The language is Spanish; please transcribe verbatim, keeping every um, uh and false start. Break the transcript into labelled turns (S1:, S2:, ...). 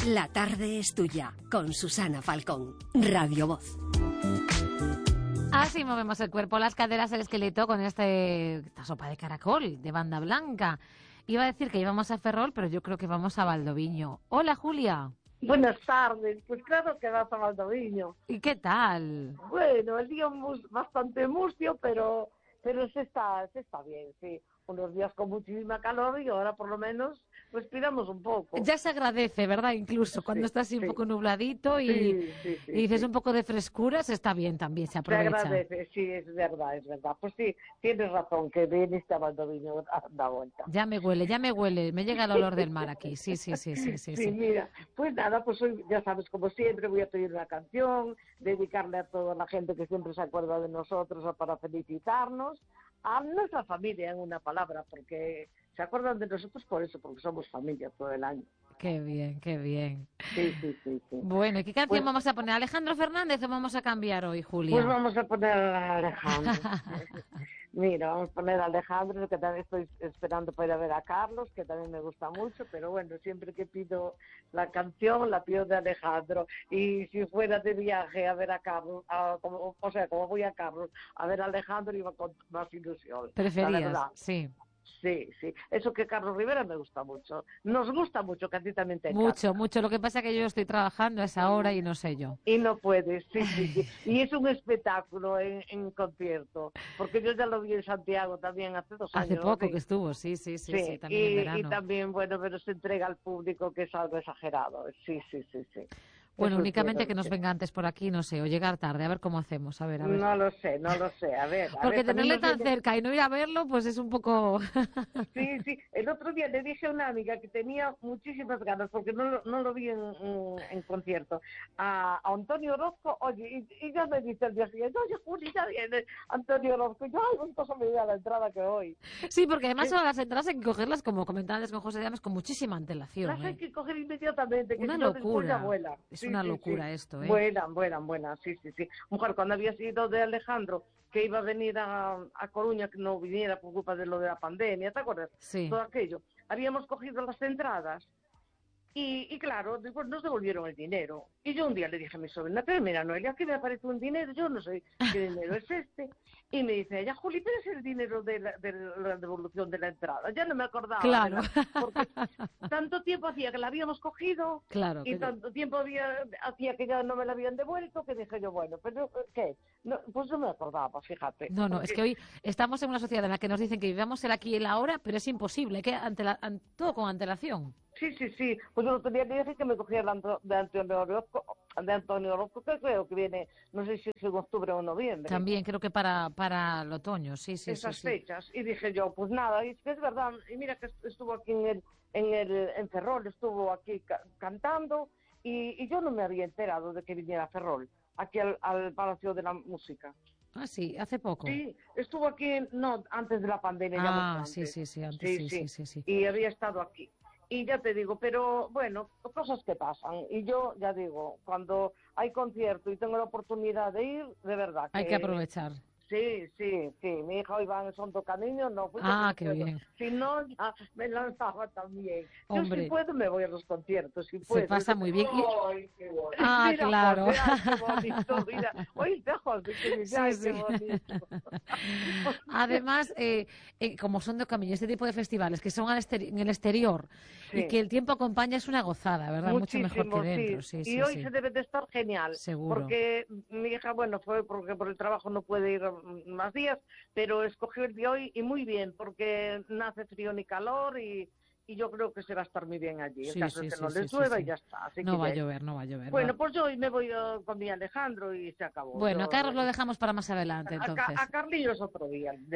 S1: La tarde es tuya, con Susana Falcón, Radio Voz.
S2: Así movemos el cuerpo, las caderas, el esqueleto con este, esta sopa de caracol de banda blanca. Iba a decir que íbamos a Ferrol, pero yo creo que vamos a Valdoviño. Hola, Julia.
S3: Buenas tardes, pues claro que vas a Valdoviño.
S2: ¿Y qué tal?
S3: Bueno, el día mus, bastante mustio, pero pero se está, se está bien, sí. Unos días con muchísima calor y ahora por lo menos respiramos un poco.
S2: Ya se agradece, ¿verdad? Incluso cuando
S3: sí,
S2: está así
S3: sí.
S2: un poco nubladito y,
S3: sí, sí, sí,
S2: y dices
S3: sí.
S2: un poco de frescura, se está bien también, se aprovecha.
S3: Se agradece, sí, es verdad, es verdad. Pues sí, tienes razón, que viniste a Valdoviño a dar vuelta.
S2: Ya me huele, ya me huele, me llega el olor del mar aquí, sí, sí, sí, sí, sí.
S3: Sí,
S2: sí.
S3: mira, pues nada, pues hoy, ya sabes, como siempre, voy a pedir una canción, dedicarle a toda la gente que siempre se acuerda de nosotros para felicitarnos, a nuestra familia en una palabra, porque se acuerdan de nosotros por eso, porque somos familia todo el año.
S2: Qué bien, qué bien.
S3: Sí, sí, sí. sí.
S2: Bueno, ¿y qué canción
S3: Pues,
S2: vamos a poner? ¿Alejandro Fernández o vamos a cambiar hoy, Julia?
S3: Pues vamos a poner a Alejandro. Mira, vamos a poner a Alejandro, que también estoy esperando para ir a ver a Carlos, que también me gusta mucho, pero bueno, siempre que pido la canción, la pido de Alejandro. Y si fuera de viaje a ver a Carlos, a, como, o sea, como voy a Carlos, a ver a Alejandro, iba con más ilusión.
S2: ¿Preferías? Sí.
S3: Sí, sí. Eso que Carlos Rivera me gusta mucho. Nos gusta mucho, que a ti también te encanta.
S2: Mucho, mucho. Lo que pasa es que yo estoy trabajando a esa hora y no sé yo.
S3: Y no puedes, sí, sí, sí. Y es un espectáculo en, en concierto. Porque yo ya lo vi en Santiago también hace dos años.
S2: Hace poco
S3: ¿sí?
S2: que estuvo, sí, sí, sí, sí,
S3: sí.
S2: también
S3: y,
S2: en verano.
S3: Y también, bueno, pero se entrega al público, que es algo exagerado. Sí, sí, sí, sí.
S2: Bueno,
S3: Eso
S2: únicamente
S3: quiero,
S2: que nos
S3: sí.
S2: venga antes por aquí, no sé, o llegar tarde, a ver cómo hacemos, a ver, a ver.
S3: No lo sé, no lo sé, a ver. A
S2: Porque
S3: ver,
S2: tenerle tan
S3: viene...
S2: cerca y no ir a verlo, pues es un poco...
S3: Sí, sí. El otro día le dije a una amiga que tenía muchísimas ganas, porque no, lo- no lo vi en, en, en concierto, a, a Antonio Orozco, oye, y, y ya me dice el día siguiente, oye, Juli, ya viene Antonio Orozco, y yo, ay, pues cosa me da la entrada que hoy.
S2: Sí, porque además
S3: Sí.
S2: ahora las entradas hay que cogerlas, como comentaban antes con José Llamas, con muchísima antelación.
S3: Las hay
S2: ¿eh?
S3: que coger inmediatamente, que
S2: Una
S3: si no después ya
S2: locura.
S3: vuelan.
S2: Es
S3: Sí,
S2: una
S3: sí,
S2: locura
S3: sí.
S2: esto, ¿eh?
S3: Vuelan, vuelan, vuelan, sí, sí, sí. Mujer, cuando había sido de Alejandro, que iba a venir a, a Coruña, que no viniera por culpa de lo de la pandemia, ¿te acuerdas?
S2: Sí.
S3: Todo aquello. Habíamos cogido las entradas y, y claro, después nos devolvieron el dinero. Y yo un día le dije a mi sobrina, pero mira, Noelia, aquí me aparece un dinero, yo no sé qué dinero es este. Y me dice ella, Juli, pero es el dinero de la, de la devolución de la entrada. Ya no me acordaba.
S2: Claro.
S3: ¿Verdad? Porque tanto tiempo hacía que la habíamos cogido
S2: Claro.
S3: y
S2: Que...
S3: tanto tiempo había, hacía que ya no me la habían devuelto, que dije yo, bueno, pero ¿qué? No, pues no me acordaba, fíjate.
S2: No, no,
S3: porque...
S2: es que hoy estamos en una sociedad en la que nos dicen que vivamos el aquí y el ahora, pero es imposible, que ante la, an, todo con antelación.
S3: Sí, sí, sí. Pues el otro día le dije que me cogía de Antonio Orozco, de Antonio Orozco, que creo que viene, no sé si es en octubre o noviembre.
S2: También creo que para, para el otoño, sí, sí,
S3: Esas
S2: sí,
S3: fechas. Sí. Y dije yo, pues nada, y es que es verdad, y mira que estuvo aquí en el, en el, en Ferrol, estuvo aquí ca cantando, y, y yo no me había enterado de que viniera a Ferrol, aquí al, al Palacio de la Música.
S2: Ah, sí, hace poco.
S3: Sí, estuvo aquí, no, antes de la pandemia.
S2: Ah,
S3: ya mucho antes.
S2: sí, sí, sí, antes sí, sí, sí, sí, sí.
S3: Y había estado aquí. Y ya te digo, pero bueno, cosas que pasan. Y yo ya digo, cuando hay concierto y tengo la oportunidad de ir, de verdad que...
S2: Hay que aprovechar.
S3: Sí, sí, sí. Mi hija hoy va en Santo Camino, no fui.
S2: Ah, qué bien.
S3: Si no, ya me lanzaba también.
S2: Hombre,
S3: yo si puedo me voy a los conciertos, si puedo.
S2: Se pasa muy bien.
S3: ¡Ay, qué bonito!
S2: Ah,
S3: mira,
S2: claro.
S3: José, ay, qué bonito, mira. Oíste, José, que dice, ay,
S2: Sí,
S3: qué
S2: sí.
S3: bonito.
S2: Además, eh, eh, como son de Camino, este tipo de festivales que son al en el exterior
S3: Sí.
S2: y que el tiempo acompaña es una gozada, ¿verdad?
S3: Muchísimo,
S2: Mucho mejor que dentro.
S3: sí.
S2: Sí,
S3: y
S2: sí,
S3: hoy
S2: sí.
S3: se debe de estar genial.
S2: Seguro.
S3: Porque mi hija, bueno, fue porque por el trabajo no puede ir más días, pero escogió el de hoy y muy bien, porque no hace frío ni calor y, y yo creo que se va a estar muy bien allí.
S2: Sí,
S3: en caso
S2: sí,
S3: de que
S2: sí,
S3: no
S2: sí,
S3: les
S2: sí,
S3: llueva
S2: sí.
S3: y ya está. Así
S2: No
S3: que
S2: va a
S3: bien.
S2: llover, no va a llover.
S3: Bueno,
S2: va.
S3: pues yo hoy me voy uh, con mi Alejandro y se acabó.
S2: Bueno,
S3: yo,
S2: a Carlos lo dejamos para más adelante,
S3: a,
S2: entonces.
S3: a Carlillos otro día.